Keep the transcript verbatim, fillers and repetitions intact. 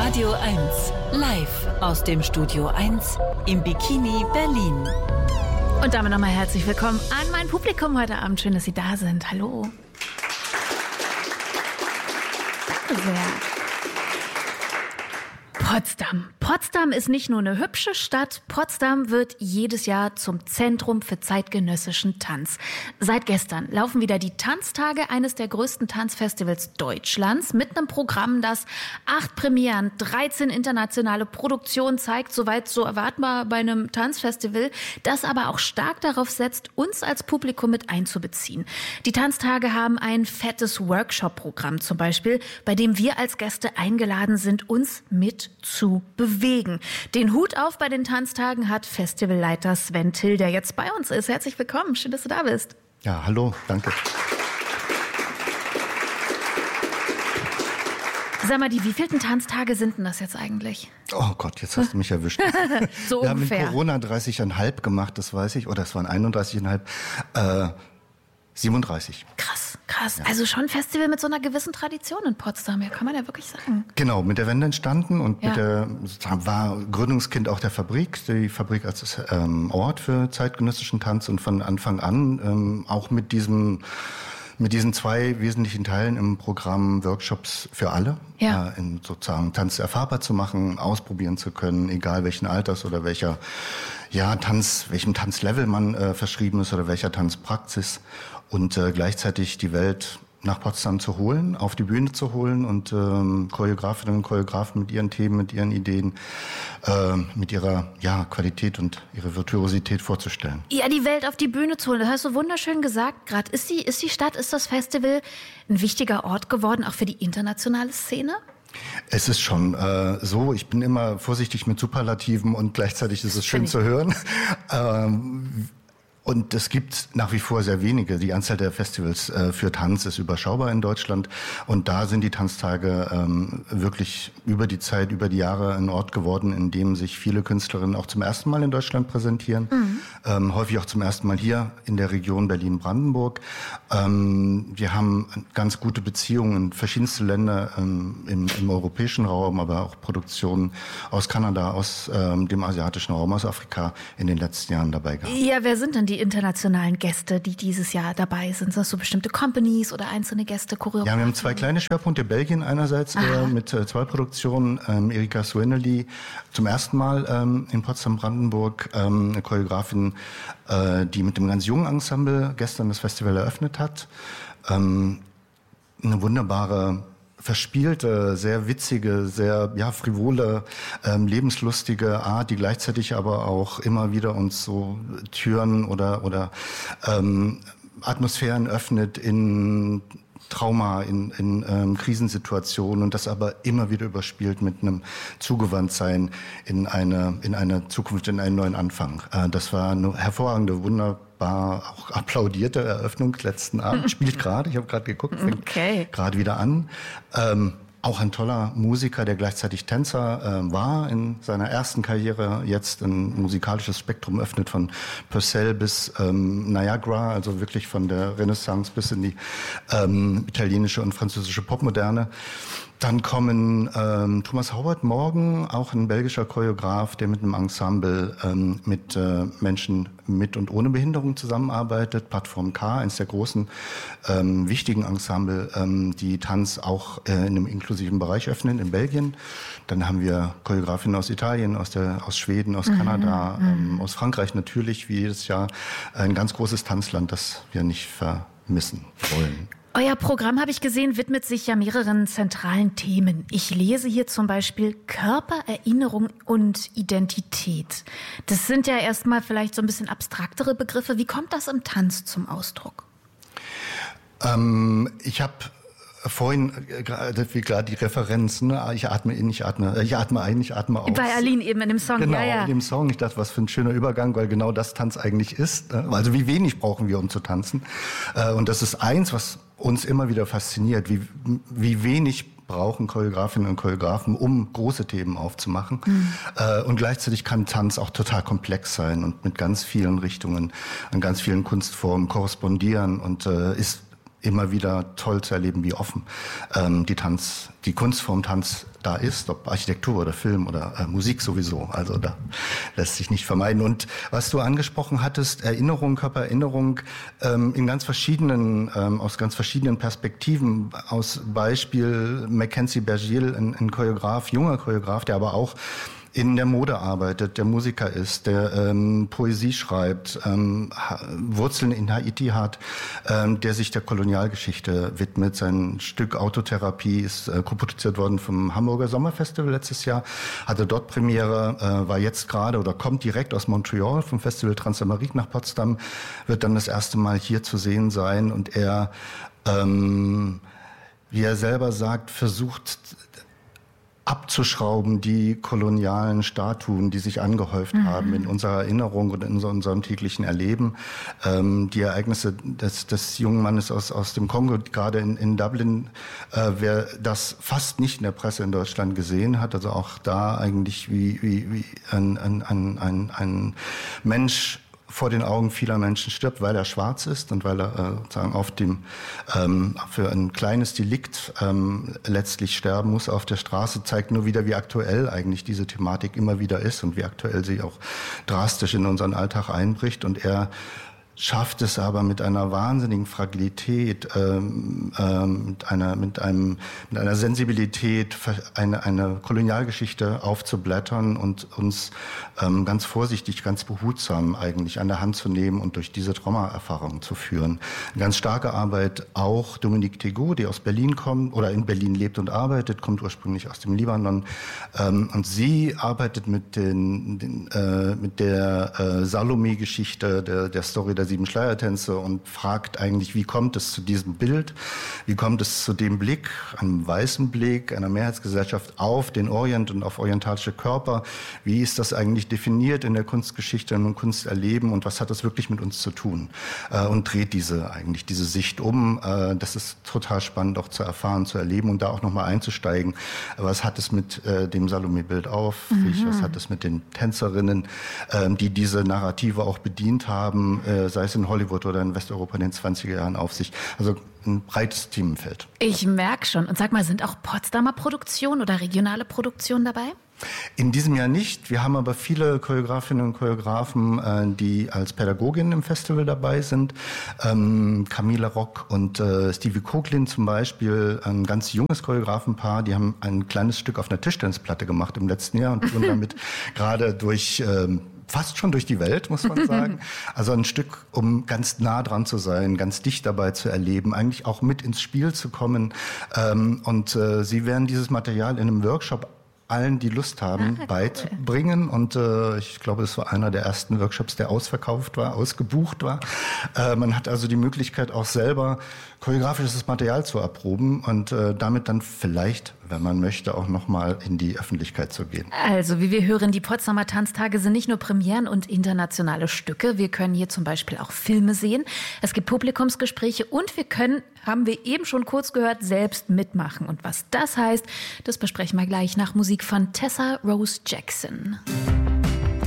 Radio eins, live aus dem Studio eins im Bikini Berlin. Und damit nochmal herzlich willkommen an mein Publikum heute Abend. Schön, dass Sie da sind. Hallo. Danke sehr. Potsdam. Potsdam ist nicht nur eine hübsche Stadt, Potsdam wird jedes Jahr zum Zentrum für zeitgenössischen Tanz. Seit gestern laufen wieder die Tanztage, eines der größten Tanzfestivals Deutschlands, mit einem Programm, das acht Premieren, dreizehn internationale Produktionen zeigt, soweit so erwartbar bei einem Tanzfestival, das aber auch stark darauf setzt, uns als Publikum mit einzubeziehen. Die Tanztage haben ein fettes Workshop-Programm zum Beispiel, bei dem wir als Gäste eingeladen sind, uns mit zu bewegen. Den Hut auf bei den Tanztagen hat Festivalleiter Sven Till, der jetzt bei uns ist. Herzlich willkommen, schön, dass du da bist. Ja, hallo, danke. Sag mal, die wievielten Tanztage sind denn das jetzt eigentlich? Oh Gott, jetzt hast du mich erwischt. So Wir ungefähr. haben in Corona dreißig Komma fünf gemacht, das weiß ich. Oder es waren einunddreißig Komma fünf. Äh, siebenunddreißig. Krass, krass. Ja. Also schon ein Festival mit so einer gewissen Tradition in Potsdam, ja, kann man ja wirklich sagen. Genau, mit der Wende entstanden und Ja. mit der war Gründungskind auch der Fabrik, die Fabrik als ähm, Ort für zeitgenössischen Tanz und von Anfang an ähm, auch mit diesem mit diesen zwei wesentlichen Teilen im Programm Workshops für alle, Ja. äh, in sozusagen Tanz erfahrbar zu machen, ausprobieren zu können, egal welchen Alters oder welcher ja Tanz, welchem Tanzlevel man äh, verschrieben ist oder welcher Tanzpraxis und äh, gleichzeitig die Welt nach Potsdam zu holen, auf die Bühne zu holen und ähm, Choreografinnen und Choreografen mit ihren Themen, mit ihren Ideen, äh, mit ihrer ja, Qualität und ihrer Virtuosität vorzustellen. Ja, die Welt auf die Bühne zu holen, das hast du wunderschön gesagt gerade. Ist die, ist die Stadt, ist das Festival ein wichtiger Ort geworden, auch für die internationale Szene? Es ist schon äh, so, ich bin immer vorsichtig mit Superlativen und gleichzeitig ist es schön Find ich. zu hören. ähm, Und es gibt nach wie vor sehr wenige. Die Anzahl der Festivals äh, für Tanz ist überschaubar in Deutschland. Und da sind die Tanztage ähm, wirklich über die Zeit, über die Jahre ein Ort geworden, in dem sich viele Künstlerinnen auch zum ersten Mal in Deutschland präsentieren. Mhm. Ähm, häufig auch zum ersten Mal hier in der Region Berlin-Brandenburg. Ähm, wir haben ganz gute Beziehungen in verschiedenste Länder ähm, im, im europäischen Raum, aber auch Produktionen aus Kanada, aus ähm, dem asiatischen Raum, aus Afrika in den letzten Jahren dabei gehabt. Ja, wer sind denn die internationalen Gäste, die dieses Jahr dabei sind? Sind das so bestimmte Companies oder einzelne Gäste, Choreografen? Ja, wir haben zwei kleine Schwerpunkte. Belgien einerseits äh, mit äh, zwei Produktionen. Ähm, Erika Swinelli zum ersten Mal ähm, in Potsdam-Brandenburg, ähm, eine Choreografin, äh, die mit dem ganz jungen Ensemble gestern das Festival eröffnet hat. Ähm, eine wunderbare, verspielte, sehr witzige, sehr ja frivole, ähm, lebenslustige Art, die gleichzeitig aber auch immer wieder uns so Türen oder oder ähm, Atmosphären öffnet in Trauma, in, in ähm, Krisensituationen und das aber immer wieder überspielt mit einem Zugewandtsein in eine in eine Zukunft, in einen neuen Anfang. Äh, das war eine hervorragende, wunderbar auch applaudierte Eröffnung letzten Abend. Spielt gerade, ich habe gerade geguckt, fängt Okay. gerade wieder an. Ähm, auch ein toller Musiker, der gleichzeitig Tänzer äh, war in seiner ersten Karriere, jetzt ein musikalisches Spektrum öffnet von Purcell bis ähm, Niagara, also wirklich von der Renaissance bis in die ähm, italienische und französische Popmoderne. Dann kommen ähm, Thomas Howard morgen, auch ein belgischer Choreograf, der mit einem Ensemble ähm, mit äh, Menschen mit und ohne Behinderung zusammenarbeitet. Plattform K, eines der großen, ähm, wichtigen Ensemble, ähm, die Tanz auch äh, in einem inklusiven Bereich öffnen in Belgien. Dann haben wir Choreografinnen aus Italien, aus, der, aus Schweden, aus mhm, Kanada, ähm, aus Frankreich natürlich, wie jedes Jahr. Ein ganz großes Tanzland, das wir nicht vermissen wollen. Euer Programm, habe ich gesehen, widmet sich ja mehreren zentralen Themen. Ich lese hier zum Beispiel Körper, Erinnerung und Identität. Das sind ja erstmal vielleicht so ein bisschen abstraktere Begriffe. Wie kommt das im Tanz zum Ausdruck? Ähm, ich habe vorhin gerade wie gerade die Referenz, ne? Ich atme in, ich atme, ich atme ein, ich atme aus. Bei Aline eben in dem Song, genau, ja, ja. in dem Song. Ich dachte, was für ein schöner Übergang, weil genau das Tanz eigentlich ist. Also wie wenig brauchen wir, um zu tanzen. Und das ist eins, was uns immer wieder fasziniert, wie, wie wenig brauchen Choreografinnen und Choreografen, um große Themen aufzumachen. Mhm. Und gleichzeitig kann Tanz auch total komplex sein und mit ganz vielen Richtungen und ganz vielen Kunstformen korrespondieren und ist immer wieder toll zu erleben, wie offen ähm, die Tanz, die Kunstform Tanz da ist, ob Architektur oder Film oder äh, Musik sowieso. Also da lässt sich nicht vermeiden. Und was du angesprochen hattest, Erinnerung, Körpererinnerung, ähm, in ganz verschiedenen, ähm, aus ganz verschiedenen Perspektiven. Aus Beispiel Mackenzie Bergiel, ein, ein Choreograf, junger Choreograf, der aber auch in der Mode arbeitet, der Musiker ist, der ähm, Poesie schreibt, ähm, Wurzeln in Haiti hat, ähm, der sich der Kolonialgeschichte widmet. Sein Stück Autotherapie ist äh, co-produziert worden vom Hamburger Sommerfestival letztes Jahr, hatte dort Premiere, äh, war jetzt gerade oder kommt direkt aus Montreal vom Festival Transamerique nach Potsdam, wird dann das erste Mal hier zu sehen sein und er, ähm, wie er selber sagt, versucht abzuschrauben die kolonialen Statuen, die sich angehäuft mhm. haben in unserer Erinnerung und in unserem täglichen Erleben. Ähm, die Ereignisse des, des jungen Mannes aus, aus dem Kongo, gerade in, in Dublin, äh, wer das fast nicht in der Presse in Deutschland gesehen hat, also auch da eigentlich wie, wie, wie ein, ein, ein, ein, ein Mensch vor den Augen vieler Menschen stirbt, weil er schwarz ist und weil er äh, sozusagen auf dem ähm, für ein kleines Delikt ähm, letztlich sterben muss auf der Straße, zeigt nur wieder, wie aktuell eigentlich diese Thematik immer wieder ist und wie aktuell sie auch drastisch in unseren Alltag einbricht. Und er schafft es aber mit einer wahnsinnigen Fragilität, ähm, ähm, mit einer mit einem mit einer Sensibilität eine eine Kolonialgeschichte aufzublättern und uns ähm, ganz vorsichtig, ganz behutsam eigentlich an der Hand zu nehmen und durch diese Traumaerfahrung zu führen. Eine ganz starke Arbeit auch Dominique Tegaud, die aus Berlin kommt oder in Berlin lebt und arbeitet, kommt ursprünglich aus dem Libanon, ähm, und sie arbeitet mit den, den äh, mit der äh, Salome-Geschichte, der der Story der Sieben Schleiertänze und fragt eigentlich, wie kommt es zu diesem Bild, wie kommt es zu dem Blick, einem weißen Blick einer Mehrheitsgesellschaft auf den Orient und auf orientalische Körper, wie ist das eigentlich definiert in der Kunstgeschichte und Kunsterleben und was hat das wirklich mit uns zu tun, äh, und dreht diese eigentlich diese Sicht um. Äh, das ist total spannend auch zu erfahren, zu erleben und da auch nochmal einzusteigen. Was hat es mit äh, dem Salome-Bild auf sich, mhm. was hat es mit den Tänzerinnen, äh, die diese Narrative auch bedient haben, äh, sei es in Hollywood oder in Westeuropa in den zwanziger Jahren auf sich. Also ein breites Themenfeld. Ich merke schon. Und sag mal, sind auch Potsdamer Produktionen oder regionale Produktionen dabei? In diesem Jahr nicht. Wir haben aber viele Choreografinnen und Choreografen, äh, die als Pädagoginnen im Festival dabei sind. Ähm, Camilla Rock und äh, Stevie Koglin zum Beispiel, ein ganz junges Choreografenpaar, die haben ein kleines Stück auf einer Tischtennisplatte gemacht im letzten Jahr und wurden damit gerade durch ähm, fast schon durch die Welt, muss man sagen. Also ein Stück, um ganz nah dran zu sein, ganz dicht dabei zu erleben, eigentlich auch mit ins Spiel zu kommen. Ähm, und äh, sie werden dieses Material in einem Workshop allen, die Lust haben, ah, beibringen. Cool. Und äh, ich glaube, es war einer der ersten Workshops, der ausverkauft war, ausgebucht war. Äh, man hat also die Möglichkeit, auch selber choreografisches Material zu erproben und äh, damit dann vielleicht, wenn man möchte, auch nochmal in die Öffentlichkeit zu gehen. Also, wie wir hören, die Potsdamer Tanztage sind nicht nur Premieren und internationale Stücke. Wir können hier zum Beispiel auch Filme sehen. Es gibt Publikumsgespräche und wir können, haben wir eben schon kurz gehört, selbst mitmachen. Und was das heißt, das besprechen wir gleich nach Musik von Tessa Rose Jackson.